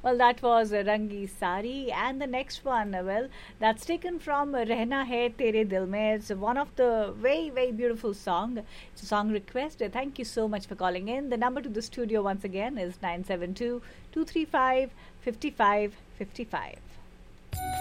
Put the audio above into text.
Well, that was Rangi Sari, and the next one, well, that's taken from Rehna Hai Tere Dil Mein. It's one of the very, very beautiful song. It's a song request. Thank you so much for calling in. The number to the studio once again is 972 235 5555.